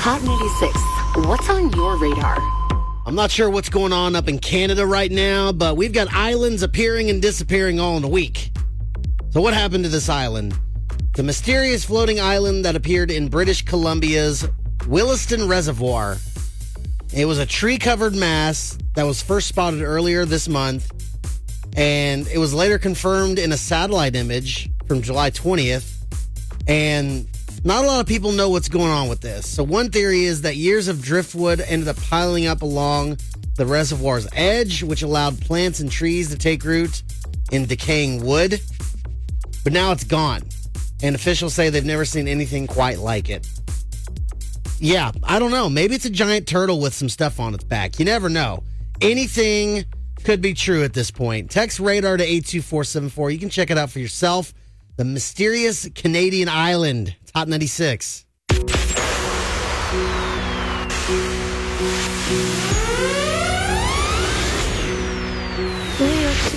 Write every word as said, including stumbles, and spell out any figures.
Hot ninety-six, what's on your radar? I'm not sure what's going on up in Canada right now, but we've got islands appearing and disappearing all in a week. So what happened to this island? The mysterious floating island that appeared in British Columbia's Williston Reservoir. It was a tree-covered mass that was first spotted earlier this month, and it was later confirmed in a satellite image from July twentieth. And not a lot of people know what's going on with this. So one theory is that years of driftwood ended up piling up along the reservoir's edge, which allowed plants and trees to take root in decaying wood. But now it's gone. And officials say they've never seen anything quite like it. Yeah, I don't know. Maybe it's a giant turtle with some stuff on its back. You never know. Anything could be true at this point. Text radar to eight two four seven four. You can check it out for yourself. The mysterious Canadian island. It's Hot ninety-six.